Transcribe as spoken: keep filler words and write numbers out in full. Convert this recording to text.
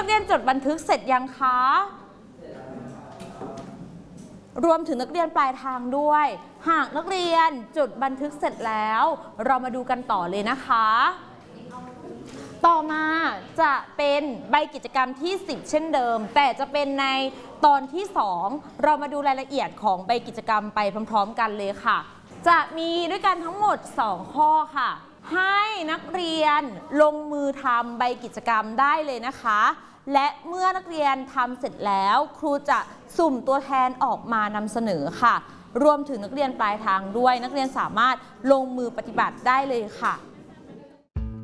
กเรียนจดบันทึกเสร็จยังคะรวมถึงนักเรียนปลายทางด้วยหากนักเรียนจดบันทึกเสร็จแล้วเรามาดูกันต่อเลยนะคะต่อมาจะเป็นใบกิจกรรมที่สิบเช่นเดิมแต่จะเป็นในตอนที่สองเรามาดูรายละเอียดของใบกิจกรรมไปพร้อมๆกันเลยค่ะจะมีด้วยกันทั้งหมดสองข้อค่ะให้นักเรียนลงมือทำใบกิจกรรมได้เลยนะคะและเมื่อนักเรียนทำเสร็จแล้วครูจะสุ่มตัวแทนออกมานำเสนอค่ะรวมถึงนักเรียนปลายทางด้วยนักเรียนสามารถลงมือปฏิบัติได้เลยค่ะ